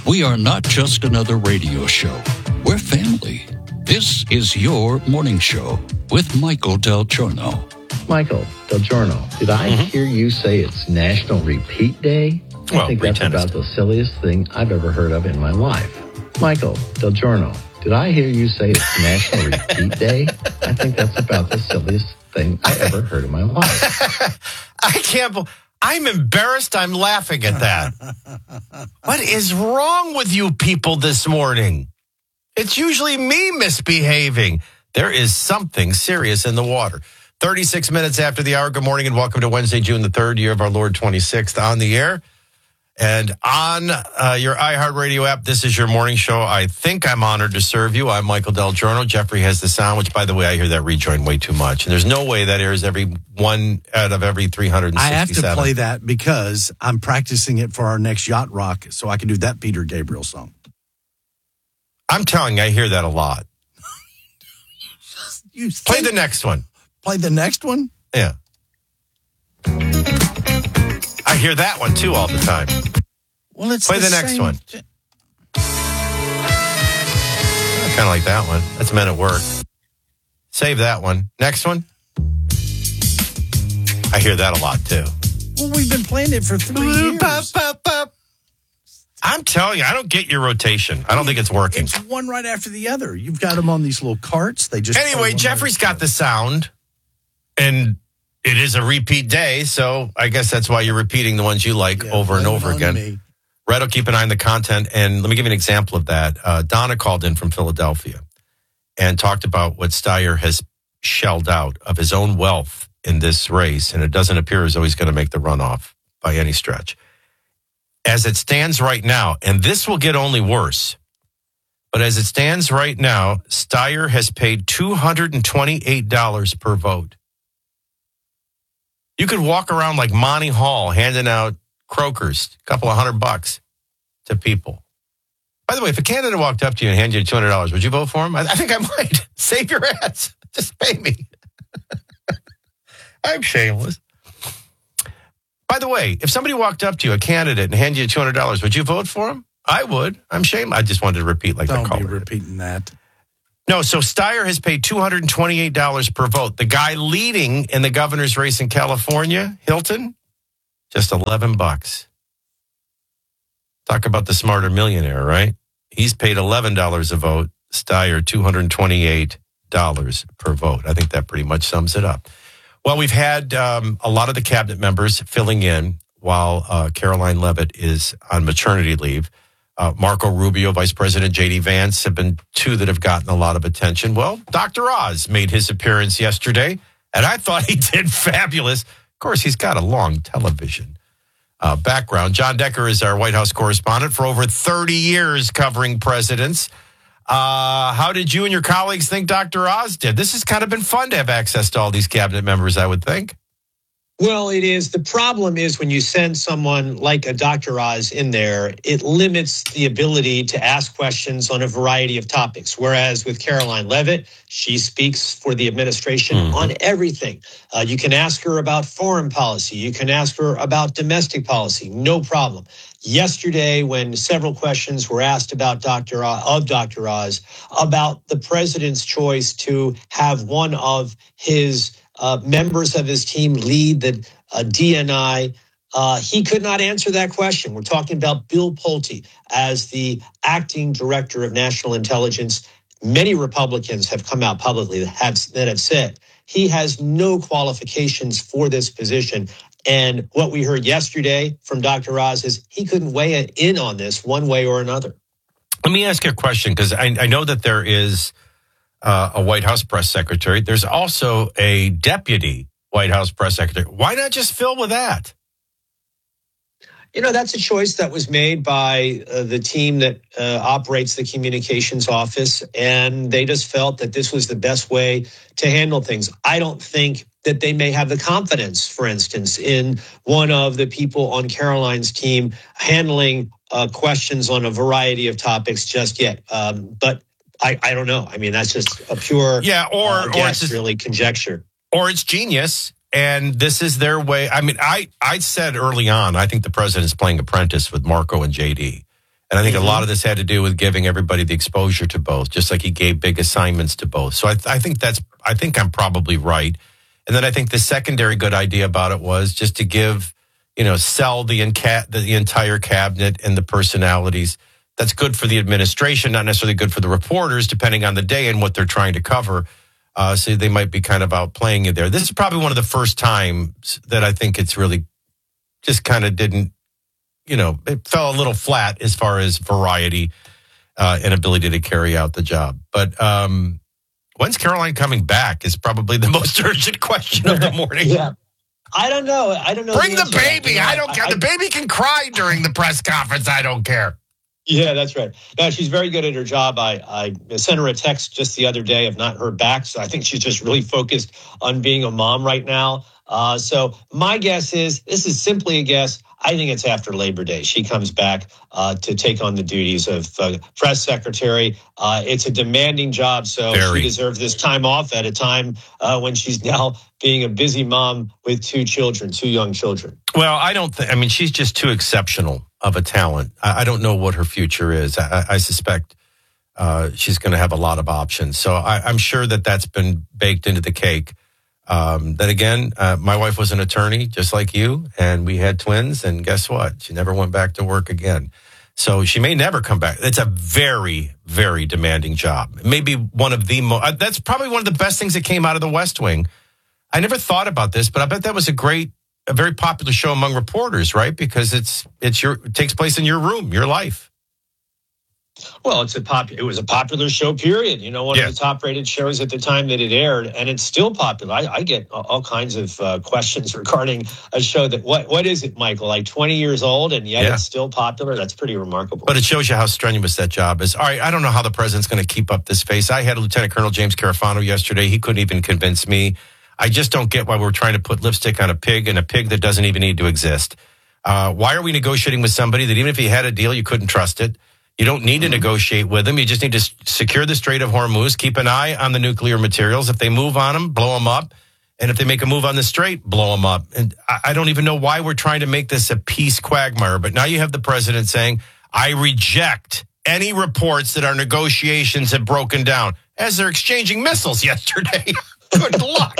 We are not just another radio show. We're family. This is your morning show with Michael Del Giorno. Michael Del Giorno, did I hear you say it's National Repeat Day? I think that's about the silliest thing I've ever heard of in my life. Michael Del Giorno, did I hear you say it's National Repeat Day? I think that's about the silliest thing I ever heard in my life. I'm embarrassed. I'm laughing at that. What is wrong with you people this morning? It's usually me misbehaving. There is something serious in the water. 36 minutes after the hour. Good morning and welcome to Wednesday, June the 3rd, year of our Lord 26th on the air. And on your iHeartRadio app, this is your morning show. I think I'm honored to serve you. I'm Michael Del Giorno. Jeffrey has the sound, which, by the way, I hear that rejoin way too much. And there's no way that airs every one out of every 367. I have to play that because I'm practicing it for our next Yacht Rock so I can do that Peter Gabriel song. I'm telling you, I hear that a lot. Play the next one. Play the next one? Yeah. I hear that one, too, all the time. Well, it's Play the next one. Kind of like that one. That's Men at Work. Save that one. Next one. I hear that a lot, too. Well, we've been playing it for 3 years. I'm telling you, I don't get your rotation. I don't think it's working. It's one right after the other. You've got them on these little carts. Anyway, Jeffrey's got the sound, and it is a repeat day, so I guess that's why you're repeating the ones you like over and over again. Red will keep an eye on the content, and let me give you an example of that. Donna called in from Philadelphia and talked about what Steyer has shelled out of his own wealth in this race, and it doesn't appear as though he's going to make the runoff by any stretch. As it stands right now, and this will get only worse, but as it stands right now, Steyer has paid $228 per vote. You could walk around like Monty Hall handing out croakers, a couple of $100 to people. By the way, if a candidate walked up to you and handed you $200, would you vote for him? I think I might. Save your ass. Just pay me. I'm shameless. By the way, if somebody walked up to you, a candidate, and handed you $200, would you vote for him? I would. I'm shameless. I just wanted to repeat like the caller. Don't be repeating that. No, so Steyer has paid $228 per vote. The guy leading in the governor's race in California, Hilton, just $11. Talk about the smarter millionaire, right? He's paid $11 a vote. Steyer, $228 per vote. I think that pretty much sums it up. Well, we've had a lot of the cabinet members filling in while Caroline Leavitt is on maternity leave. Marco Rubio, Vice President J.D. Vance have been two that have gotten a lot of attention. Well, Dr. Oz made his appearance yesterday, and I thought he did fabulous. Of course, he's got a long television background. John Decker is our White House correspondent for over 30 years covering presidents. How did you and your colleagues think Dr. Oz did? This has kind of been fun to have access to all these cabinet members, I would think. Well, it is. The problem is when you send someone like a Dr. Oz in there, it limits the ability to ask questions on a variety of topics. Whereas with Caroline Leavitt, she speaks for the administration on everything. You can ask her about foreign policy. You can ask her about domestic policy. No problem. Yesterday, when several questions were asked about Dr. Oz about the president's choice to have one of his members of his team lead the DNI, he could not answer that question. We're talking about Bill Pulte as the acting director of national intelligence. Many Republicans have come out publicly that have said he has no qualifications for this position. And what we heard yesterday from Dr. Oz is he couldn't weigh in on this one way or another. Let me ask you a question, because I know that there is a White House press secretary. There's also a deputy White House press secretary. Why not just fill with that? You know, that's a choice that was made by the team that operates the communications office, and they just felt that this was the best way to handle things. I don't think that they may have the confidence, for instance, in one of the people on Caroline's team handling questions on a variety of topics just yet. But I don't know. I mean, that's just a pure guess, or it's just, really conjecture. Or it's genius, and this is their way. I mean, I said early on, I think the president's playing apprentice with Marco and JD. And I think a lot of this had to do with giving everybody the exposure to both, just like he gave big assignments to both. So I think I'm probably right. And then I think the secondary good idea about it was just to give, sell the entire cabinet and the personalities. That's good for the administration, not necessarily good for the reporters, depending on the day and what they're trying to cover. So they might be kind of outplaying it there. This is probably one of the first times that I think it's really just kind of didn't, it fell a little flat as far as variety and ability to carry out the job. But when's Caroline coming back is probably the most urgent question of the morning. Yeah. I don't know. Bring the baby. I don't care. The baby can cry during the press conference. I don't care. Yeah, that's right. No, she's very good at her job. I sent her a text just the other day. I've not heard back. So I think she's just really focused on being a mom right now. So my guess is, this is simply a guess, I think it's after Labor Day. She comes back to take on the duties of press secretary. It's a demanding job, so she deserves this time off at a time when she's now being a busy mom with two young children. Well, she's just too exceptional of a talent. I don't know what her future is. I suspect she's going to have a lot of options. So I'm sure that's been baked into the cake. Then again, my wife was an attorney just like you, and we had twins, and guess what? She never went back to work again. So she may never come back. It's a very, very demanding job. Maybe one of the that's probably one of the best things that came out of the West Wing. I never thought about this, but I bet that was a very popular show among reporters, right? Because it takes place in your room, your life. Well, it was a popular show, period. One of the top-rated shows at the time that it aired, and it's still popular. I get all kinds of questions regarding a show that, what is it, Michael, like 20 years old, and yet it's still popular? That's pretty remarkable. But it shows you how strenuous that job is. All right, I don't know how the president's going to keep up this face. I had Lieutenant Colonel James Carafano yesterday. He couldn't even convince me. I just don't get why we're trying to put lipstick on a pig, and a pig that doesn't even need to exist. Why are we negotiating with somebody that even if he had a deal, you couldn't trust it? You don't need to negotiate with them. You just need to secure the Strait of Hormuz, keep an eye on the nuclear materials. If they move on them, blow them up. And if they make a move on the Strait, blow them up. And I don't even know why we're trying to make this a peace quagmire. But now you have the president saying, I reject any reports that our negotiations have broken down, as they're exchanging missiles yesterday. Good luck.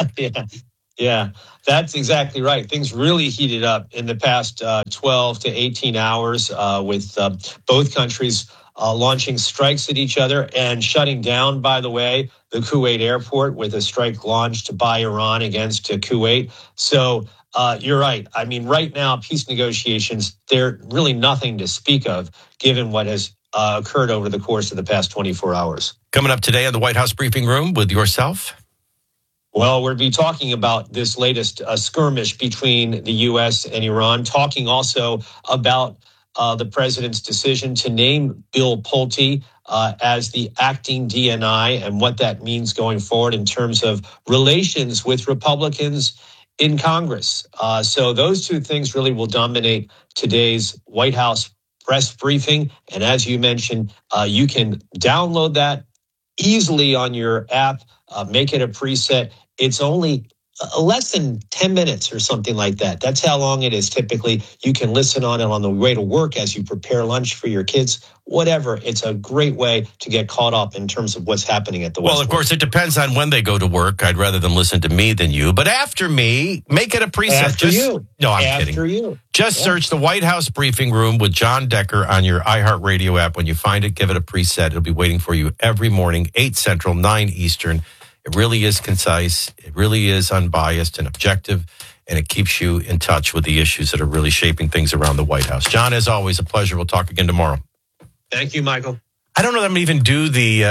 Yeah, that's exactly right. Things really heated up in the past 12 to 18 hours with both countries launching strikes at each other and shutting down, by the way, the Kuwait airport with a strike launched by Iran against Kuwait. So you're right. I mean, right now, peace negotiations, they're really nothing to speak of, given what has occurred over the course of the past 24 hours. Coming up today on the White House briefing room with yourself. Well, we'll be talking about this latest skirmish between the U.S. and Iran, talking also about the president's decision to name Bill Pulte as the acting DNI and what that means going forward in terms of relations with Republicans in Congress. So those two things really will dominate today's White House press briefing. And as you mentioned, you can download that easily on your app, make it a preset. It's only less than 10 minutes or something like that. That's how long it is typically. You can listen on it on the way to work as you prepare lunch for your kids, whatever. It's a great way to get caught up in terms of what's happening at the West. Well, of course, it depends on when they go to work. I'd rather them listen to me than you. But after me, make it a preset. After you. No, I'm after kidding. You. Just search the White House briefing room with John Decker on your iHeartRadio app. When you find it, give it a preset. It'll be waiting for you every morning, 8 Central, 9 Eastern. It really is concise. It really is unbiased and objective, and it keeps you in touch with the issues that are really shaping things around the White House. John, as always, a pleasure. We'll talk again tomorrow. Thank you, Michael. I don't know that I'm even do the,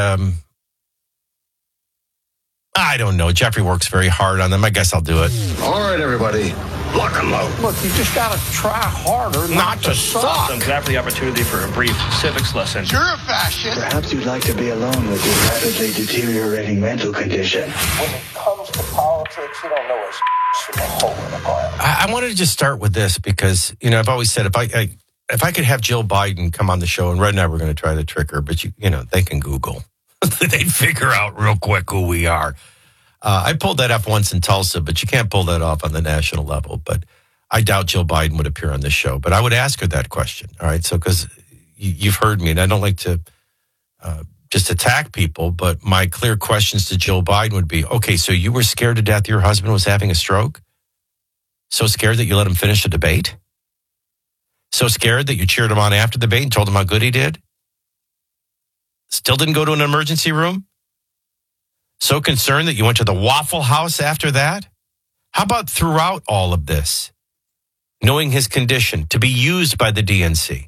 I don't know. Jeffrey works very hard on them. I guess I'll do it. All right, everybody. Lock and load. Look, you just got to try harder not to suck. I'm glad for the opportunity for a brief civics lesson. You're a fascist. Perhaps you'd like to be alone with your rapidly deteriorating mental condition. When it comes to politics, you don't know it's from a hole in a pile. I wanted to just start with this because, I've always said if I could have Jill Biden come on the show, and Red and I were going to try to trick her, but they can Google. They'd figure out real quick who we are. I pulled that off once in Tulsa, but you can't pull that off on the national level. But I doubt Jill Biden would appear on this show. But I would ask her that question. All right. So, because, you've heard me, and I don't like to just attack people, but my clear questions to Joe Biden would be, okay, so you were scared to death your husband was having a stroke? So scared that you let him finish a debate? So scared that you cheered him on after the debate and told him how good he did? Still didn't go to an emergency room? So concerned that you went to the Waffle House after that? How about throughout all of this, knowing his condition, to be used by the DNC?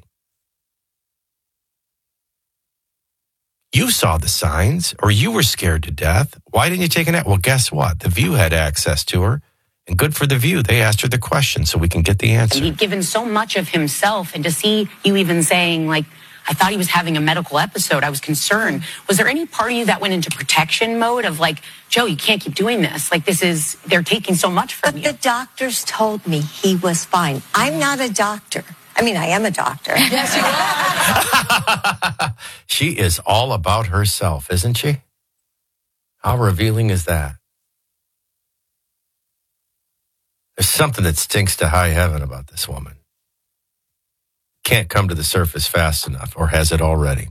You saw the signs, or you were scared to death. Why didn't you take a nap? Well, guess what? The View had access to her, and good for the View. They asked her the question so we can get the answer. He'd given so much of himself, and to see you even saying, like, I thought he was having a medical episode, I was concerned. Was there any part of you that went into protection mode of like, Joe, you can't keep doing this. Like, they're taking so much from you. But the doctors told me he was fine. I'm not a doctor. I mean, I am a doctor. Yes, you are. She is all about herself, isn't she? How revealing is that? There's something that stinks to high heaven about this woman. Can't come to the surface fast enough, or has it already?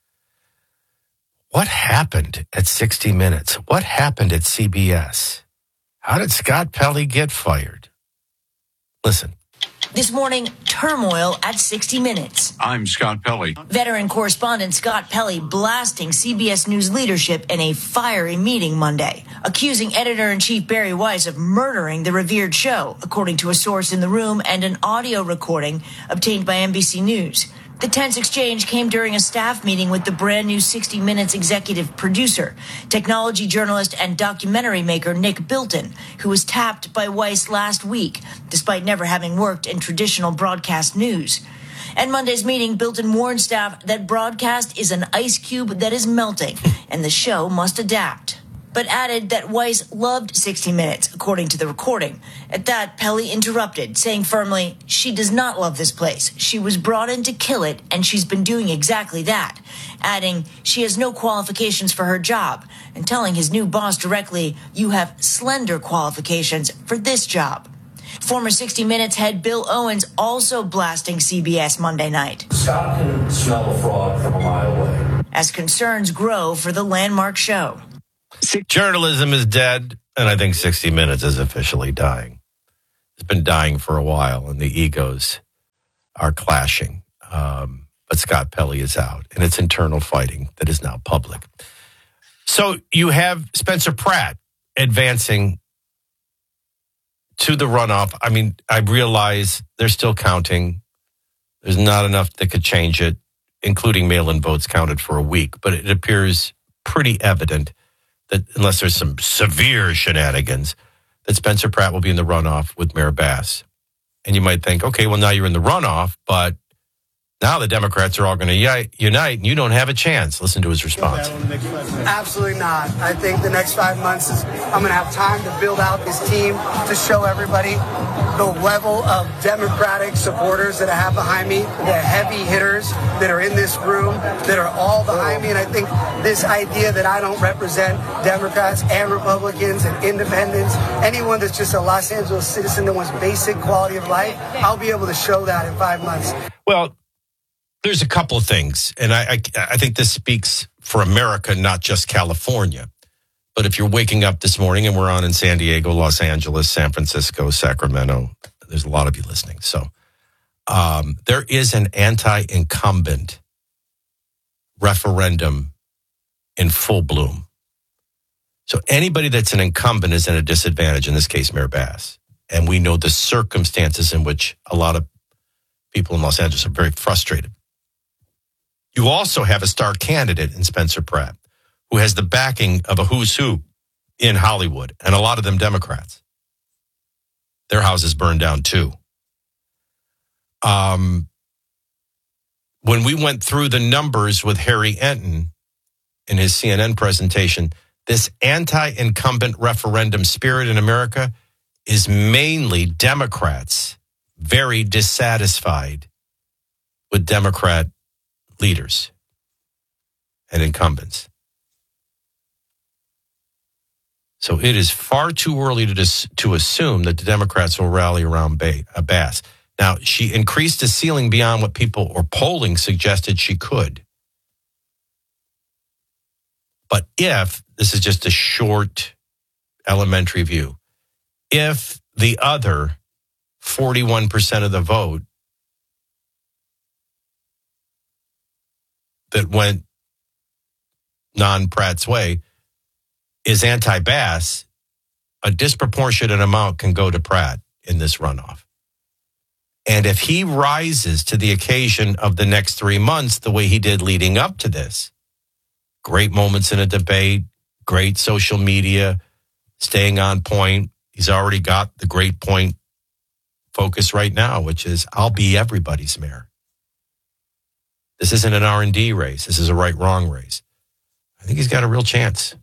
What happened at 60 Minutes? What happened at CBS? How did Scott Pelley get fired? Listen. This morning, turmoil at 60 Minutes. I'm Scott Pelley. Veteran correspondent Scott Pelley blasting CBS News leadership in a fiery meeting Monday, accusing editor-in-chief Barry Weiss of murdering the revered show, according to a source in the room and an audio recording obtained by NBC News. The tense exchange came during a staff meeting with the brand new 60 Minutes executive producer, technology journalist and documentary maker Nick Bilton, who was tapped by Weiss last week, despite never having worked in traditional broadcast news. At Monday's meeting, Bilton warned staff that broadcast is an ice cube that is melting, and the show must adapt. But added that Weiss loved 60 Minutes, according to the recording. At that, Pelley interrupted, saying firmly, she does not love this place. She was brought in to kill it, and she's been doing exactly that. Adding, she has no qualifications for her job, and telling his new boss directly, you have slender qualifications for this job. Former 60 Minutes head Bill Owens also blasting CBS Monday night. Scott can smell a fraud from a mile away. As concerns grow for the landmark show. Journalism is dead, and I think 60 Minutes is officially dying. It's been dying for a while, and the egos are clashing. But Scott Pelley is out, and it's internal fighting that is now public. So you have Spencer Pratt advancing to the runoff. I mean, I realize they're still counting. There's not enough that could change it, including mail-in votes counted for a week. But it appears pretty evident that unless there's some severe shenanigans, that Spencer Pratt will be in the runoff with Mayor Bass. And you might think, okay, well, now you're in the runoff, but now the Democrats are all going to unite, and you don't have a chance. Listen to his response. Absolutely not. I think the next 5 months I'm going to have time to build out this team to show everybody the level of Democratic supporters that I have behind me, the heavy hitters that are in this room, that are all behind me. And I think this idea that I don't represent Democrats and Republicans and independents, anyone that's just a Los Angeles citizen that wants basic quality of life, I'll be able to show that in 5 months. Well, there's a couple of things, and I think this speaks for America, not just California. But if you're waking up this morning, and we're on in San Diego, Los Angeles, San Francisco, Sacramento, there's a lot of you listening. So there is an anti-incumbent referendum in full bloom. So anybody that's an incumbent is at a disadvantage, in this case, Mayor Bass. And we know the circumstances in which a lot of people in Los Angeles are very frustrated. You also have a star candidate in Spencer Pratt, who has the backing of a who's who in Hollywood, and a lot of them Democrats. Their houses burned down too. When we went through the numbers with Harry Enton in his CNN presentation, this anti-incumbent referendum spirit in America is mainly Democrats very dissatisfied with Democrat leaders and incumbents. So it is far too early to assume that the Democrats will rally around Bass. Now, she increased the ceiling beyond what people or polling suggested she could. But if, this is just a short elementary view, if the other 41% of the vote that went non-Pratt's way is anti-Bass, a disproportionate amount can go to Pratt in this runoff. And if he rises to the occasion of the next 3 months the way he did leading up to this, great moments in a debate, great social media, staying on point. He's already got the great point focus right now, which is, I'll be everybody's mayor. This isn't an R&D race. This is a right-wrong race. I think he's got a real chance.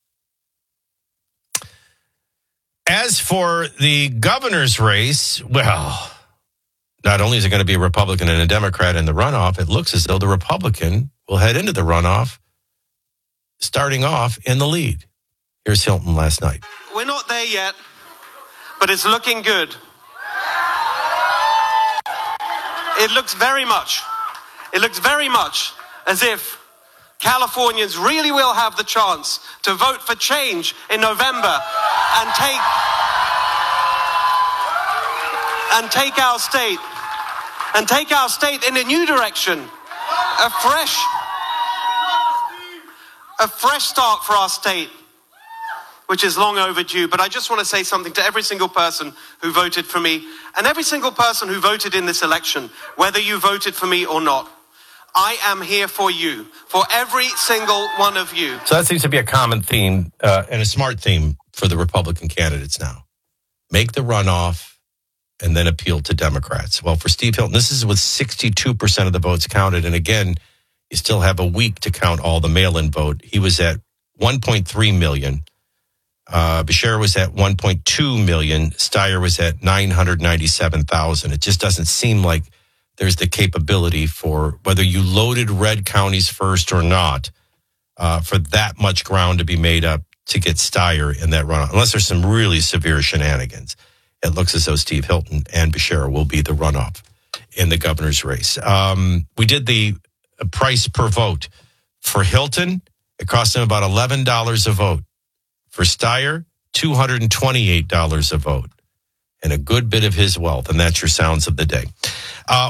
As for the governor's race, well, not only is it going to be a Republican and a Democrat in the runoff, it looks as though the Republican will head into the runoff starting off in the lead. Here's Hilton last night. We're not there yet, but it's looking good. It looks very much as if Californians really will have the chance to vote for change in November and take our state in a new direction, a fresh start for our state, which is long overdue. But I just want to say something to every single person who voted for me and every single person who voted in this election, whether you voted for me or not. I am here for you, for every single one of you. So that seems to be a common theme and a smart theme for the Republican candidates now. Make the runoff and then appeal to Democrats. Well, for Steve Hilton, this is with 62% of the votes counted. And again, you still have a week to count all the mail-in vote. He was at 1.3 million. Beshear was at 1.2 million. Steyer was at 997,000. It just doesn't seem like there's the capability for, whether you loaded red counties first or not, for that much ground to be made up to get Steyer in that runoff. Unless there's some really severe shenanigans, it looks as though Steve Hilton and Beshear will be the runoff in the governor's race. We did the price per vote. For Hilton, it cost him about $11 a vote. For Steyer, $228 a vote. And a good bit of his wealth. And that's your sounds of the day.